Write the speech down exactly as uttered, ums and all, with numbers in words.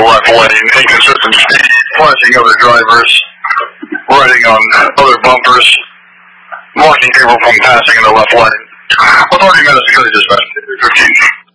the left lane, inconsistent speed, flashing other drivers, riding on other bumpers, blocking people from passing in the left lane. Authority minutes, security dispatch, fifteen.